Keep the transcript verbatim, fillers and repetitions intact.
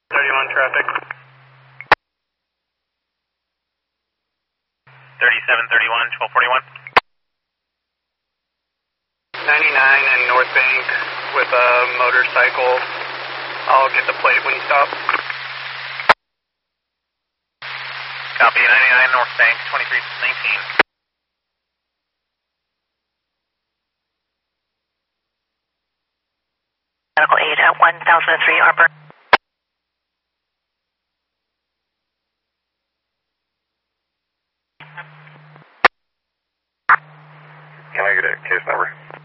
thirty-one traffic. thirty-seven thirty-one, twelve forty-one. ninety-nine and North Bank with a motorcycle. I'll get the plate when you stop. Copy, ninety-nine North Bank, twenty-three nineteen. Medical aid at one thousand three Arbor. Can I get a case number?